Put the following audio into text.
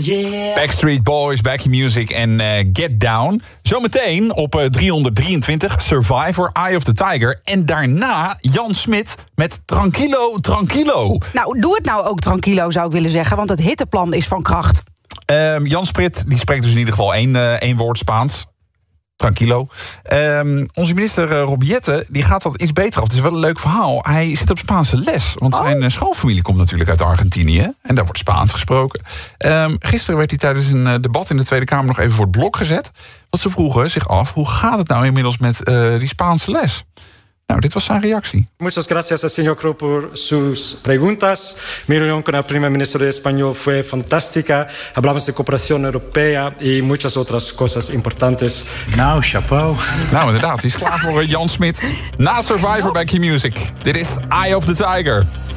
Yeah. Backstreet Boys, Back Your Music en Get Down. Zometeen op 323 Survivor, Eye of the Tiger. En daarna Jan Smit met Tranquilo, Tranquilo. Nou, doe het nou ook tranquilo, zou ik willen zeggen. Want het hitteplan is van kracht. Jan Smit die spreekt dus in ieder geval één woord Spaans. Tranquilo. Onze minister Rob Jetten, die gaat dat iets beter af. Het is wel een leuk verhaal. Hij zit op Spaanse les. Want zijn schoonfamilie komt natuurlijk uit Argentinië. En daar wordt Spaans gesproken. Gisteren werd hij tijdens een debat in de Tweede Kamer nog even voor het blok gezet. Want ze vroegen zich af, hoe gaat het nou inmiddels met die Spaanse les? Nou, dit was zijn reactie. Muchas gracias al señor Cruz por sus preguntas. Mi reunión con el primer ministro de España fue fantástica. Hablamos de cooperación europea y muchas otras cosas importantes. Nou, chapeau. Nou, inderdaad, die is klaar voor Jan Smit. Na Survivor Back Your Music. Dit is Eye of the Tiger.